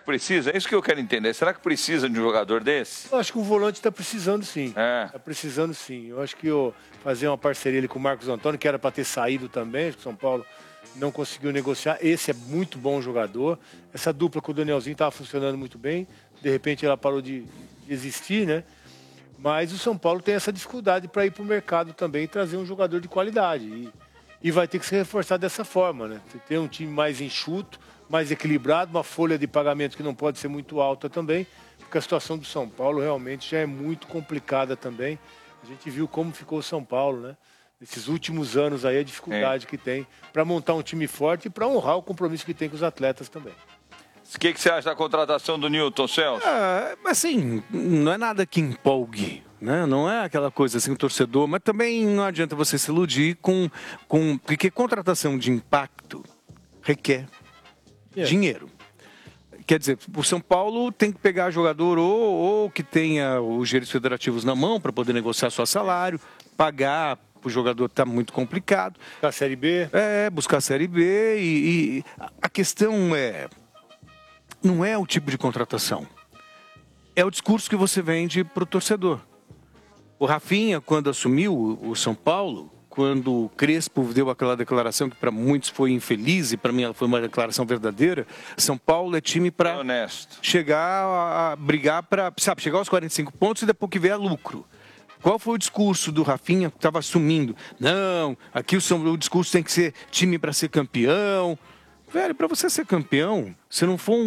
precisa? É isso que eu quero entender. Será que precisa de um jogador desse? Eu acho que o volante está precisando sim. Está precisando sim. Eu acho que fazer uma parceria ali com o Marcos Antônio, que era para ter saído também, acho que o São Paulo não conseguiu negociar. Esse é muito bom jogador. Essa dupla com o Danielzinho estava funcionando muito bem. De repente ela parou de existir, né? Mas o São Paulo tem essa dificuldade para ir para o mercado também e trazer um jogador de qualidade. E vai ter que se reforçar dessa forma, né? Você tem um time mais enxuto, mais equilibrado, uma folha de pagamento que não pode ser muito alta também, porque a situação do São Paulo realmente já é muito complicada também. A gente viu como ficou o São Paulo, né? Nesses últimos anos aí, a dificuldade que tem para montar um time forte e para honrar o compromisso que tem com os atletas também. O que você acha da contratação do Newton, Celso? Assim, não é nada que empolgue, né? Não é aquela coisa assim, o torcedor, mas também não adianta você se iludir porque contratação de impacto requer dinheiro. Quer dizer, o São Paulo tem que pegar jogador ou que tenha os gerentes federativos na mão para poder negociar seu salário, pagar. O jogador está muito complicado. Buscar a Série B. Buscar a Série B. E a questão não é o tipo de contratação. É o discurso que você vende para o torcedor. O Rafinha, quando assumiu o São Paulo, quando o Crespo deu aquela declaração que para muitos foi infeliz e para mim ela foi uma declaração verdadeira, São Paulo é time para chegar a brigar para, chegar aos 45 pontos e depois que vier lucro. Qual foi o discurso do Rafinha que estava assumindo? Não, aqui o discurso tem que ser time para ser campeão. Velho, para você ser campeão, se não for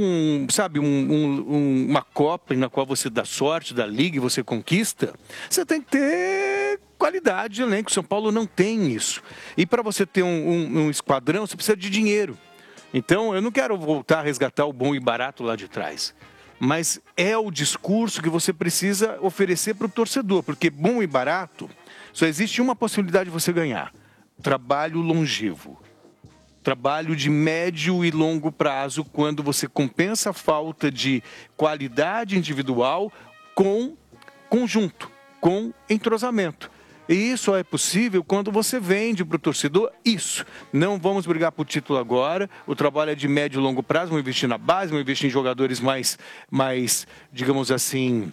uma Copa na qual você dá sorte, da Liga e você conquista, você tem que ter qualidade de elenco. São Paulo não tem isso. E para você ter um esquadrão, você precisa de dinheiro. Então, eu não quero voltar a resgatar o bom e barato lá de trás. Mas é o discurso que você precisa oferecer para o torcedor, porque bom e barato, só existe uma possibilidade de você ganhar: trabalho longevo. Trabalho de médio e longo prazo, quando você compensa a falta de qualidade individual com conjunto, com entrosamento. E isso é possível quando você vende para o torcedor isso. Não vamos brigar por título agora, o trabalho é de médio e longo prazo, vamos investir na base, vamos investir em jogadores mais digamos assim,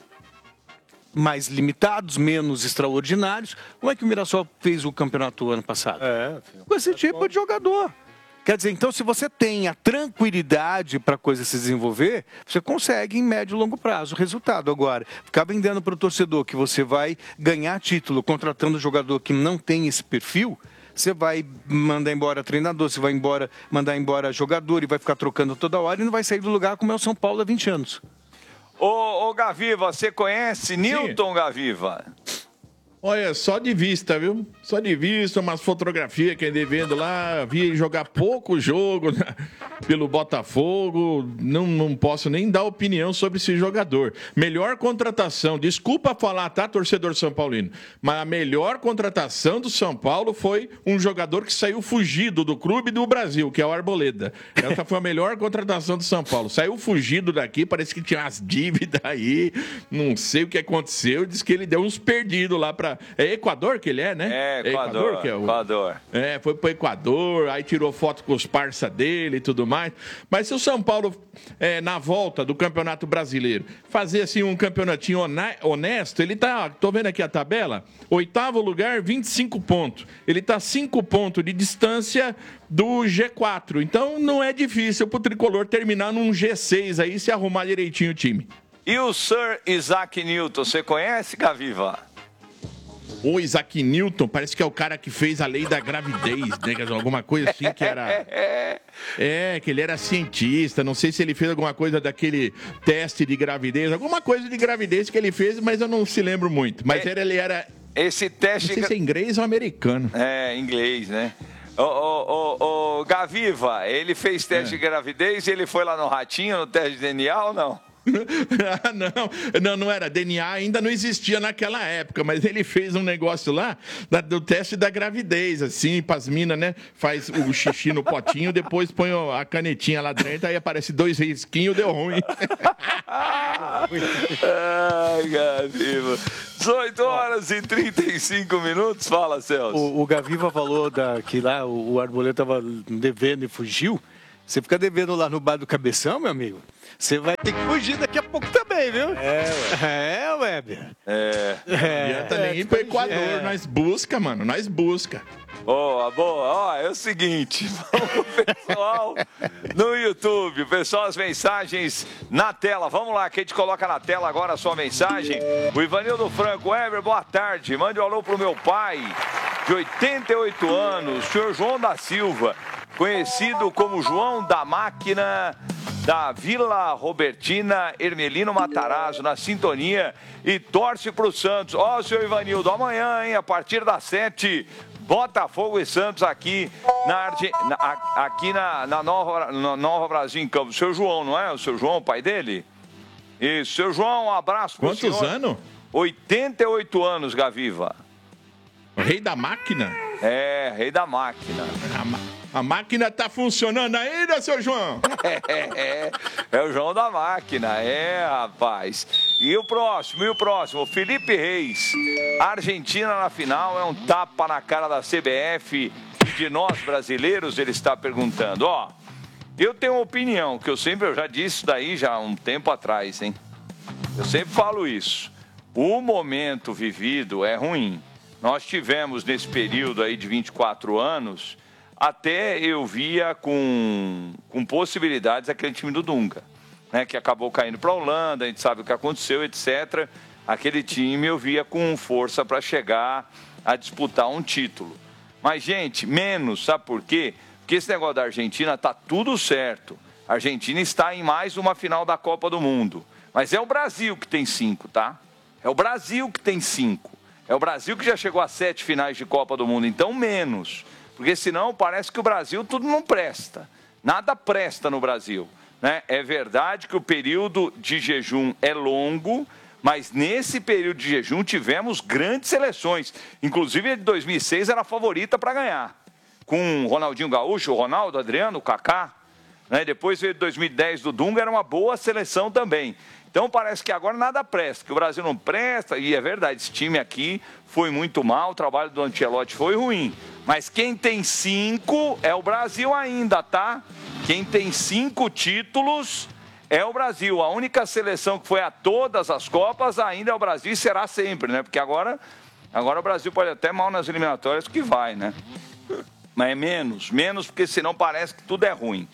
mais limitados, menos extraordinários. Como é que o Mirassol fez o campeonato ano passado? Com esse tipo de jogador. Quer dizer, então, se você tem a tranquilidade para a coisa se desenvolver, você consegue em médio e longo prazo o resultado. Agora, ficar vendendo para o torcedor que você vai ganhar título contratando jogador que não tem esse perfil, você vai mandar embora treinador, você vai mandar embora jogador e vai ficar trocando toda hora e não vai sair do lugar como é o São Paulo há 20 anos. Ô Gaviva, você conhece Newton, Gaviva? Olha, só de vista, viu? Só de vista, umas fotografias que andei vendo lá, vi ele jogar pouco jogo pelo Botafogo, não posso nem dar opinião sobre esse jogador. Melhor contratação, desculpa falar, tá, torcedor São Paulino, mas a melhor contratação do São Paulo foi um jogador que saiu fugido do clube do Brasil, que é o Arboleda. Essa foi a melhor contratação do São Paulo. Saiu fugido daqui, parece que tinha umas dívidas aí, não sei o que aconteceu, diz que ele deu uns perdidos lá pra... É Equador que ele é, né? Equador, que é o... Equador. Foi pro Equador, aí tirou foto com os parça dele e tudo mais. Mas se o São Paulo, na volta do Campeonato Brasileiro, fazer assim um campeonatinho honesto, ele tá, tô vendo aqui a tabela, 8º lugar, 25 pontos. Ele tá 5 pontos de distância do G4. Então não é difícil pro Tricolor terminar num G6 aí, se arrumar direitinho o time. E o Sir Isaac Newton, você conhece, Gaviva? O Isaac Newton, parece que é o cara que fez a lei da gravidez, né? Alguma coisa assim que era... que ele era cientista, não sei se ele fez alguma coisa daquele teste de gravidez, alguma coisa de gravidez que ele fez, mas eu não se lembro muito. Mas ele era... Esse teste... Não sei se é inglês ou americano. Inglês, né? O Gaviva, ele fez teste de gravidez e ele foi lá no Ratinho, no teste de DNA ou não? Não era. DNA ainda não existia naquela época, mas ele fez um negócio lá do teste da gravidez, assim, pras minas, né? Faz o xixi no potinho, depois põe a canetinha lá dentro, aí aparece 2 risquinhos, deu ruim. Ai, Gaviva. 18h35, fala, Celso. O Gaviva falou que lá o Arboleda estava devendo e fugiu. Você fica devendo lá no bar do Cabeção, meu amigo, você vai ter que fugir daqui a pouco também, viu? Weber. Não adianta nem ir pro Equador, nós busca, mano, nós busca. Boa. Ó, é o seguinte, vamos com o pessoal no YouTube. Pessoal, as mensagens na tela. Vamos lá, que a gente coloca na tela agora a sua mensagem. O Ivanildo Franco, Weber, boa tarde. Mande um alô pro meu pai, de 88 anos, senhor João da Silva, conhecido como João da Máquina, da Vila Robertina, Hermelino Matarazzo, na sintonia, e torce pro Santos. Ó, senhor Ivanildo, amanhã, hein, a partir das 7, Botafogo e Santos aqui na Nova Brasil em Campo. O seu João, não é? O seu João, pai dele? Isso, seu João, um abraço pro senhor. Quantos anos? 88 anos, Gaviva. O rei da máquina? É, rei da máquina. A máquina tá funcionando ainda, seu João? É o João da máquina, rapaz. E o próximo, Felipe Reis. A Argentina na final é um tapa na cara da CBF e de nós brasileiros, ele está perguntando. Ó, eu tenho uma opinião, que eu já disse isso daí já há um tempo atrás, hein? Eu sempre falo isso. O momento vivido é ruim. Nós tivemos nesse período aí de 24 anos, até eu via com possibilidades aquele time do Dunga, né, que acabou caindo para a Holanda, a gente sabe o que aconteceu, etc. Aquele time eu via com força para chegar a disputar um título. Mas, gente, menos, sabe por quê? Porque esse negócio da Argentina tá tudo certo. A Argentina está em mais uma final da Copa do Mundo. Mas é o Brasil que tem 5, tá? É o Brasil que tem 5. É o Brasil que já chegou a 7 finais de Copa do Mundo, então menos. Porque senão parece que o Brasil tudo não presta. Nada presta no Brasil, né? É verdade que o período de jejum é longo, mas nesse período de jejum tivemos grandes seleções. Inclusive, a de 2006 era a favorita para ganhar. Com o Ronaldinho Gaúcho, o Ronaldo, o Adriano, o Kaká. Né? Depois veio de 2010 do Dunga, era uma boa seleção também. Então parece que agora nada presta, que o Brasil não presta, e é verdade, esse time aqui foi muito mal, o trabalho do Ancelotti foi ruim. Mas quem tem 5 é o Brasil ainda, tá? Quem tem 5 títulos é o Brasil. A única seleção que foi a todas as Copas ainda é o Brasil e será sempre, né? Porque agora o Brasil pode até mal nas eliminatórias que vai, né? Mas é menos, porque senão parece que tudo é ruim.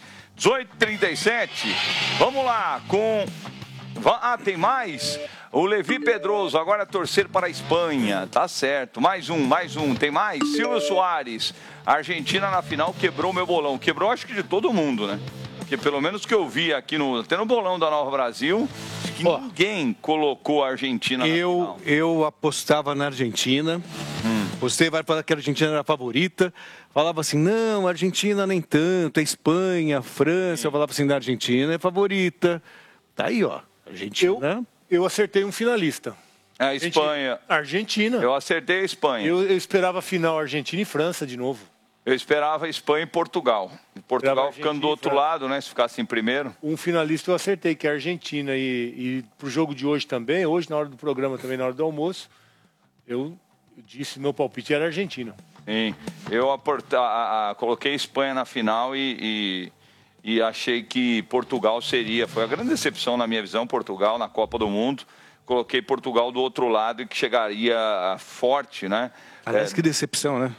18h37, vamos lá com... Ah, tem mais? O Levi Pedroso, agora torcer para a Espanha. Tá certo. Mais um. Tem mais? Silvio Soares. A Argentina na final quebrou meu bolão. Quebrou, acho que de todo mundo, né? Porque pelo menos que eu vi aqui até no bolão da Nova Brasil, que ninguém colocou a Argentina na final. Eu apostava na Argentina. Você vai falar que a Argentina era a favorita. Falava assim, não, a Argentina nem tanto. A Espanha, a França. Eu falava assim, da Argentina é favorita. Tá aí, ó. Argentina. Eu acertei um finalista. A Espanha. Argentina. Eu acertei a Espanha. Eu esperava a final Argentina e França de novo. Eu esperava a Espanha e Portugal. Portugal ficando do outro lado, né? Se ficasse em primeiro. Um finalista eu acertei, que é a Argentina. E pro jogo de hoje também, hoje na hora do programa também, na hora do almoço, eu disse meu palpite era Argentina. Sim. Eu coloquei a Espanha na final e achei que Portugal seria. Foi a grande decepção na minha visão, Portugal na Copa do Mundo. Coloquei Portugal do outro lado e que chegaria forte, né? Aliás, que decepção, né?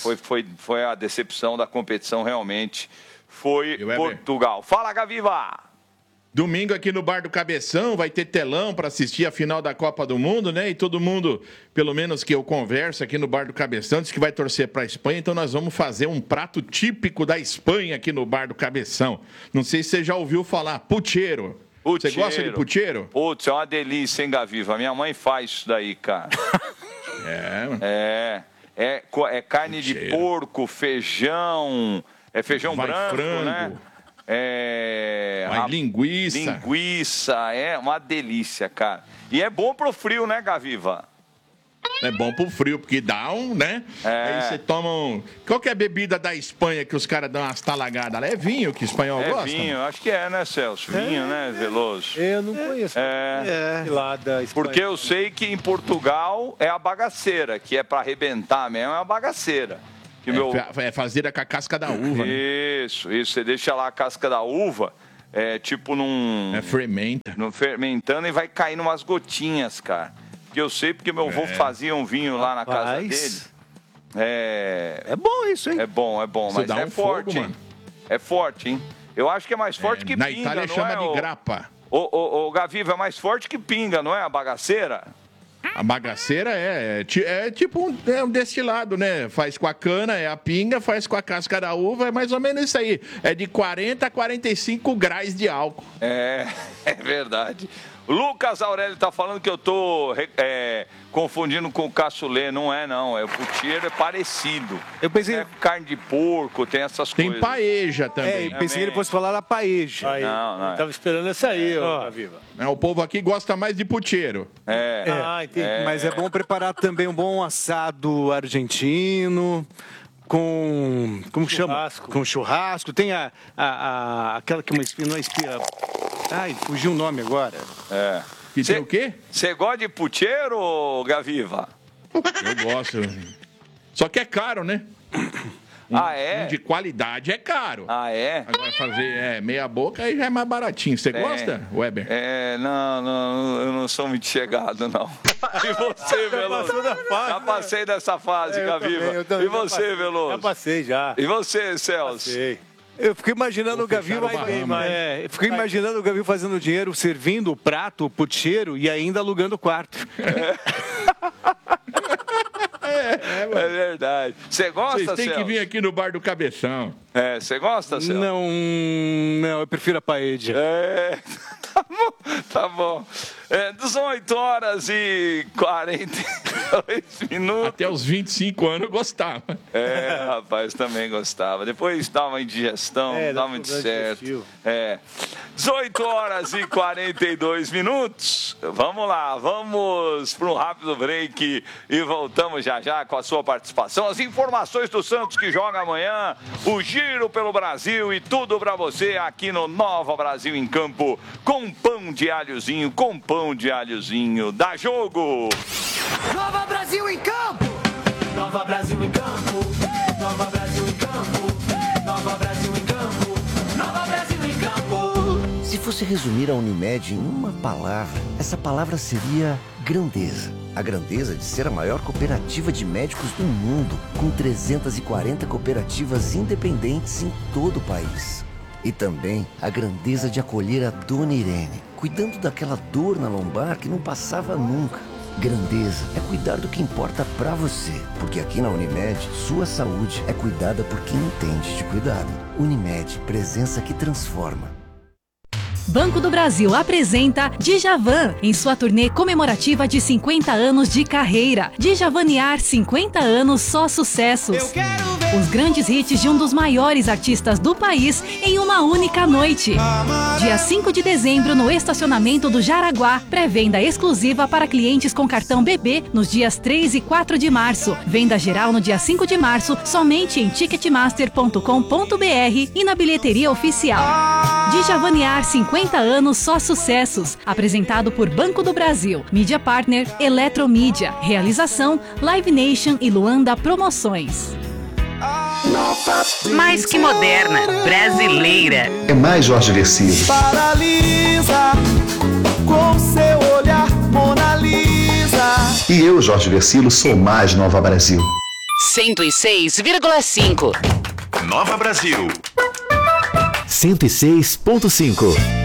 Foi a decepção da competição, realmente. Foi Portugal. Fala, Gaviva! Domingo aqui no Bar do Cabeção vai ter telão para assistir a final da Copa do Mundo, né? E todo mundo, pelo menos que eu converso aqui no Bar do Cabeção, diz que vai torcer para a Espanha. Então nós vamos fazer um prato típico da Espanha aqui no Bar do Cabeção. Não sei se você já ouviu falar, pucheiro. Você gosta de pucheiro? Putz, é uma delícia, hein, Gaviva? Minha mãe faz isso daí, cara. É carne pucheiro de porco, feijão, feijão branco, frango, né? Linguiça. Linguiça, é uma delícia, cara. E é bom pro frio, né, Gaviva? É bom pro frio, porque dá né? Aí você toma Qual que é a bebida da Espanha que os caras dão umas talagadas? É vinho que o espanhol gosta? É vinho, acho que né, Celso? Vinho, né, Veloso? Eu não conheço. Lá da Espanha. Porque eu sei que em Portugal é a bagaceira, que é pra arrebentar mesmo, é a bagaceira. É fazer com a casca da uva. Isso. Você deixa lá a casca da uva, tipo num... fermenta. Fermentando e vai caindo umas gotinhas, cara. Que eu sei porque meu avô fazia um vinho lá na casa dele. É bom isso, hein? É bom, mas é forte, hein? É forte, hein? Eu acho que é mais forte que na pinga, Itália não chama de grappa. O Gaviva, é mais forte que pinga, não é? A bagaceira? A bagaceira é tipo um destilado, né? Faz com a cana, é a pinga, faz com a casca da uva, é mais ou menos isso aí. É de 40 a 45 graus de álcool. É verdade. Lucas Aurélio tá falando que eu tô confundindo com o cassoulet. Não é, não. O pucheiro é parecido. Eu pensei... É carne de porco, tem essas coisas. Tem paeja também. Eu pensei que ele fosse falar da paeja. Não. Eu tava esperando essa aí, ó, Viva. O povo aqui gosta mais de pucheiro. Entendi. Mas é bom preparar também um bom assado argentino... Com churrasco. Com churrasco. Tem aquela que é uma espinha. Ai, fugiu o nome agora. E tem o quê? Você gosta de pucheiro, Gaviva? Eu gosto. Só que é caro, né? Um de qualidade é caro. Agora fazer meia boca aí já é mais baratinho. Você gosta, Weber? Não, eu não sou muito chegado, não. E você, Veloso? Já passei dessa fase, Gaviva. E você, Veloso? Já passei, já. E você, Celso? Passei. Eu fico imaginando o Gaviva imaginando o Gaviva fazendo dinheiro, servindo o prato, o pucheiro e ainda alugando o quarto. É verdade. Você gosta, Celso? Vocês têm que vir aqui no bar do Cabeção. Você gosta, Celso? Não, eu prefiro a paella. Tá bom. 18 horas e 42 minutos. Até os 25 anos eu gostava. Rapaz, também gostava. Depois dá uma indigestão, não dá muito certo. 18 horas e 42 minutos. Vamos lá, vamos para um rápido break e voltamos já com a sua participação. As informações do Santos que joga amanhã, o giro pelo Brasil e tudo para você aqui no Nova Brasil em Campo, com pão de alhozinho, dá jogo! Nova Brasil em Campo! Nova Brasil em Campo! Nova Brasil em Campo! Nova Brasil em Campo! Nova Brasil em Campo! Se fosse resumir a Unimed em uma palavra, essa palavra seria grandeza. A grandeza de ser a maior cooperativa de médicos do mundo, com 340 cooperativas independentes em todo o país. E também a grandeza de acolher a Dona Irene, cuidando daquela dor na lombar que não passava nunca. Grandeza é cuidar do que importa pra você, porque aqui na Unimed, sua saúde é cuidada por quem entende de cuidado. Unimed, presença que transforma. Banco do Brasil apresenta Djavan em sua turnê comemorativa de 50 anos de carreira. Djavanear 50 anos só sucessos. Os grandes hits de um dos maiores artistas do país em uma única noite. Dia 5 de dezembro no estacionamento do Jaraguá. Pré-venda exclusiva para clientes com cartão BB nos dias 3 e 4 de março. Venda geral no dia 5 de março somente em ticketmaster.com.br e na bilheteria oficial. Djavanear 50 anos só sucessos. Apresentado por Banco do Brasil, Mídia Partner, Eletromídia. Realização, Live Nation e Luanda Promoções. Mais que moderna, brasileira. É mais Jorge Versilo. Paralisa com seu olhar, Mona Lisa. E eu, Jorge Versilo, sou mais Nova Brasil. 106,5. Nova Brasil. 106.5.